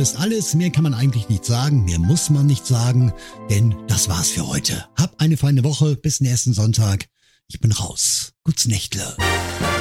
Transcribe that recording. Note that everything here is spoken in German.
ist alles. Mehr kann man eigentlich nicht sagen. Mehr muss man nicht sagen. Denn das war's für heute. Hab eine feine Woche. Bis nächsten Sonntag. Ich bin raus. Gut's Nächtle.